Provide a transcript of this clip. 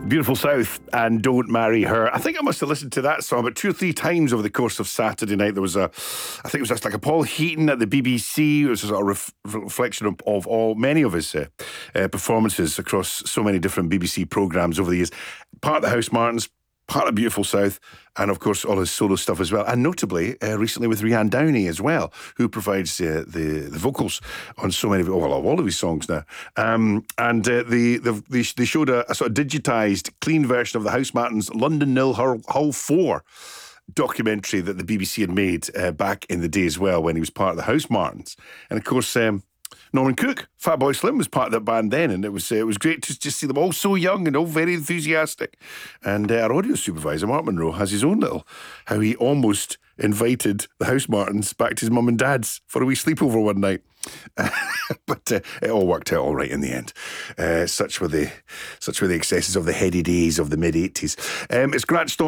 Beautiful South and Don't Marry Her. I think I must have listened to that song about 2 or 3 times over the course of Saturday night. There was I think it was just like a Paul Heaton at the BBC. It was a sort of reflection of many of his performances across so many different BBC programmes over the years. Part of the Housemartins, part of Beautiful South, and of course all his solo stuff as well, and notably recently with Rianne Downey as well, who provides the vocals on so many all of his songs now. They showed a sort of digitised, clean version of the Housemartins' London 0 Hull 4 documentary that the BBC had made back in the day as well, when he was part of the Housemartins. And of course, Norman Cook, Fatboy Slim, was part of that band then, and it was great to just see them all so young and all very enthusiastic. And our audio supervisor, Mark Monroe, has his own little, how he almost invited the Housemartins back to his mum and dad's for a wee sleepover one night. But it all worked out all right in the end. Such were the excesses of the heady days of the mid-80s. It's Grant